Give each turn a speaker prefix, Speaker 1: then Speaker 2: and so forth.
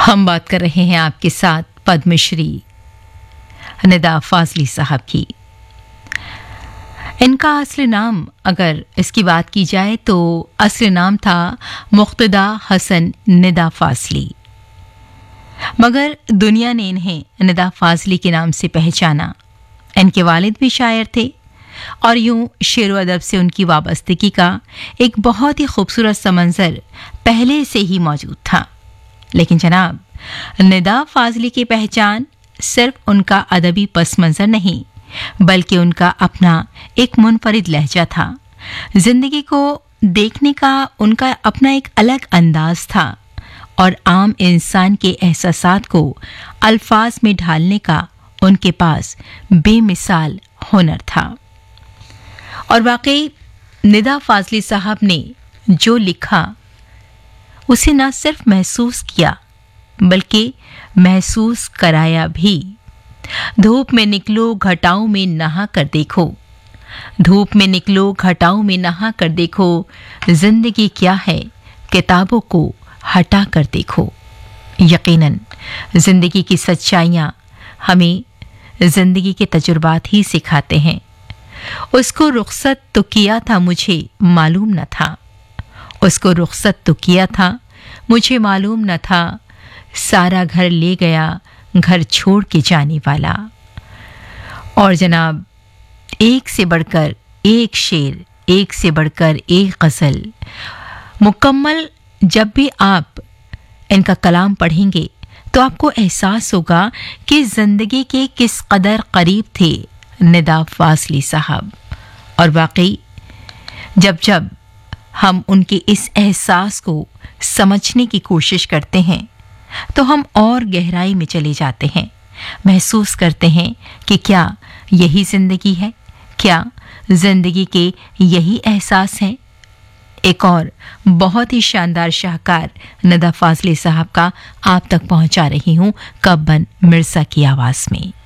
Speaker 1: हम बात कर रहे हैं आपके साथ पद्मश्री निदा फाजली साहब की। इनका असली नाम अगर इसकी बात की जाए तो असली नाम था मुक्तदा हसन निदा फाजली, मगर दुनिया ने इन्हें निदा फाजली के नाम से पहचाना। इनके वालिद भी शायर थे और यूं शेर अदब से उनकी वाबस्तगी का एक बहुत ही खूबसूरत समंजर पहले से ही मौजूद था। लेकिन जनाब, निदा फाजली की पहचान सिर्फ उनका अदबी पस मंजर नहीं, बल्कि उनका अपना एक मुनफरिद लहजा था। जिंदगी को देखने का उनका अपना एक अलग अंदाज था और आम इंसान के एहसासात को अल्फाज में ढालने का उनके पास बेमिसाल हुनर था। और वाकई निदा फाजली साहब ने जो लिखा उसे न सिर्फ महसूस किया बल्कि महसूस कराया भी। धूप में निकलो घटाओं में नहा कर देखो, धूप में निकलो घटाओं में नहा कर देखो, जिंदगी क्या है किताबों को हटा कर देखो। यकीनन जिंदगी की सच्चाइयां हमें जिंदगी के तजुर्बात ही सिखाते हैं। उसको रुखसत तो किया था मुझे मालूम न था, उसको रुखसत तो किया था मुझे मालूम न था, सारा घर ले गया घर छोड़ के जाने वाला। और जनाब, एक से बढ़कर एक शेर, एक से बढ़कर एक गज़ल मुकम्मल जब भी आप इनका कलाम पढ़ेंगे तो आपको एहसास होगा कि जिंदगी के किस कदर करीब थे निदा फाजली साहब। और वाकई जब जब हम उनके इस एहसास को समझने की कोशिश करते हैं तो हम और गहराई में चले जाते हैं, महसूस करते हैं कि क्या यही जिंदगी है, क्या जिंदगी के यही एहसास हैं। एक और बहुत ही शानदार शाहकार निदा फाजली साहब का आप तक पहुंचा रही हूं कब्बन मिर्जा की आवाज में।